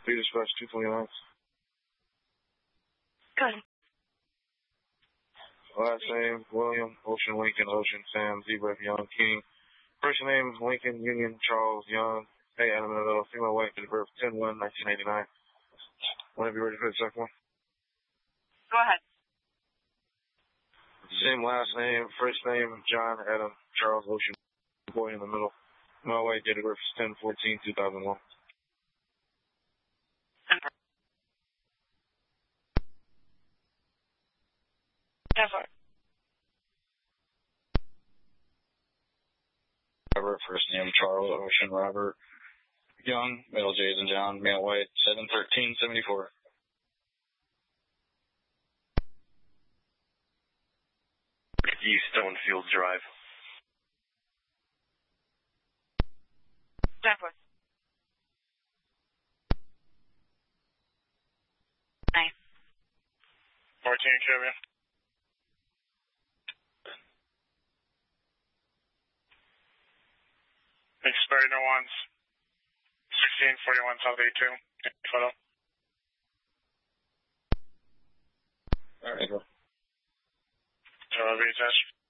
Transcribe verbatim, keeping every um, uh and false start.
Three dispatch two twenty-nine. Go ahead. Last name, William, Ocean, Lincoln, Ocean, Sam, Zebra, Young, King. First name, Lincoln, Union, Charles, Young. Hey, Adam in the middle. Female white, date of birth, ten one nineteen eighty-nine. Whenever you're ready for the second one. Go ahead. Same last name, first name, John, Adam, Charles, Ocean, boy in the middle. Female white, date of birth, ten fourteen two thousand one. Never. Robert, first name, Charles, Ocean, Robert, Young, middle J's and John, male white, seven thirteen seventy-four. East Stonefield Drive. Denver. Nine. fourteen Trivia. Expired no ones. sixteen forty-one South eighty-two. Photo. All right, go. So, V test.